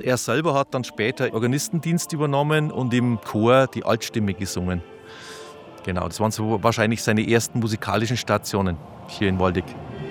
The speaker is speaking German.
Er selber hat dann später Organistendienst übernommen und im Chor die Altstimme gesungen. Genau, das waren so wahrscheinlich seine ersten musikalischen Stationen hier in Waldeck.